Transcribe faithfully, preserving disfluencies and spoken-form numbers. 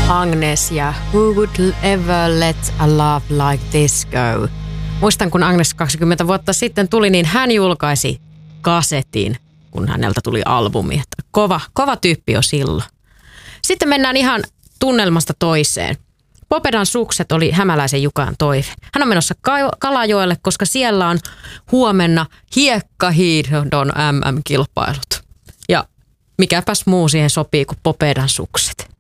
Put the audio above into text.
Agnes ja Who Would Ever Let a Love Like This Go. Muistan, kun Agnes kaksikymmentä vuotta sitten tuli, niin hän julkaisi kasetin, kun häneltä tuli albumi. Kova, kova tyyppi jo silloin. Sitten mennään ihan tunnelmasta toiseen. Popedan sukset oli Hämäläisen Jukan toive. Hän on menossa Kalajoelle, koska siellä on huomenna hiekkahiihdon M M-kilpailut. Ja mikäpäs muu siihen sopii kuin Popedan sukset.